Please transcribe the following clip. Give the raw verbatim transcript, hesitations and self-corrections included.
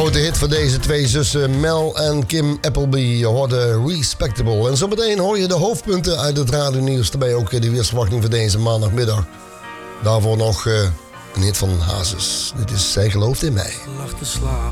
grote hit van deze twee zussen Mel en Kim Appleby. Je hoorde Respectable. En zometeen hoor je de hoofdpunten uit het radionieuws. Daarbij ook de weersverwachting voor deze maandagmiddag. Daarvoor nog uh, een hit van Hazes. Dit is Zij gelooft in mij. Lag te slapen.